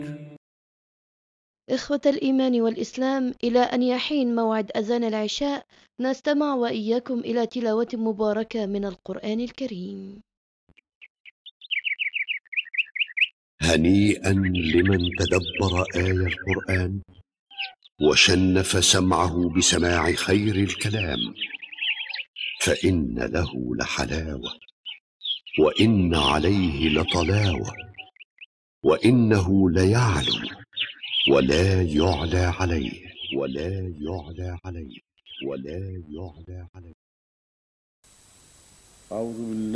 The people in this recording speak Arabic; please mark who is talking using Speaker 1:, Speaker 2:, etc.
Speaker 1: إخوة الإيمان والإسلام، إلى أن يحين موعد أذان العشاء نستمع وإياكم إلى تلاوة مباركة من القرآن الكريم.
Speaker 2: هنيئا لمن تدبر آي القرآن وشنف سمعه بسماع خير الكلام، فإن له لحلاوة وإن عليه لطلاوة، وإنه ليعلو ولا يعلى عليه ولا يعلى عليه ولا يعلى عليه.
Speaker 3: أعوذ بالله